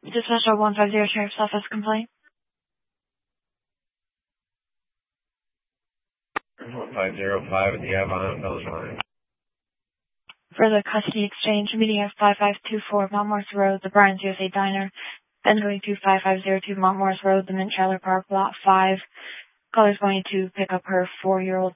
Dispatch 150 Sheriff's Office complaint. 505 at the Avon Village line. For the custody exchange, meeting at 5524 Mount Morris Road, the Brian's USA Diner, then going to 5502 Mount Morris Road, the Mint Trailer Park, Lot 5. Caller's going to pick up her 4-year-old